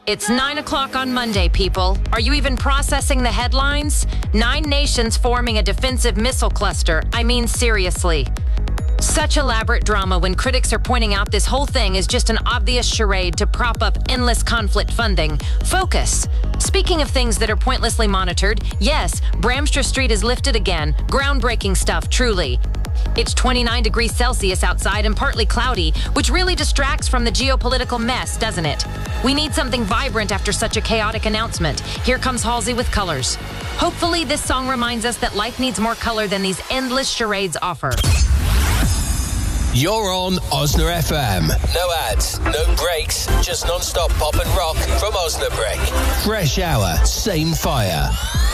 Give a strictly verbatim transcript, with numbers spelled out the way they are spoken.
It's nine o'clock on Monday, people. Are you even processing the headlines? Nine nations forming a defensive missile cluster. I mean, seriously. Such elaborate drama when critics are pointing out this whole thing is just an obvious charade to prop up endless conflict funding. Focus. Speaking of things that are pointlessly monitored, yes, Bramstra Street is lifted again. Groundbreaking stuff, truly. It's twenty-nine degrees Celsius outside and partly cloudy, which really distracts from the geopolitical mess, doesn't it? We need something vibrant after such a chaotic announcement. Here comes Halsey with colors. Hopefully this song reminds us that life needs more color than these endless charades offer. You're on Osna F M. No ads, no breaks, just non-stop pop and rock from Osnabrück. Fresh hour, same fire.